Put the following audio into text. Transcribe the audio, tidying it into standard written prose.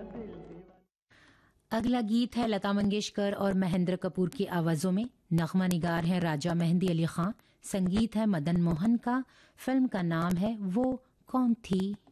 अगला गीत है लता मंगेशकर और महेंद्र कपूर की आवाज़ों में। नगमा निगार है राजा मेहंदी अली खां, संगीत है मदन मोहन का। फिल्म का नाम है वो कौन थी।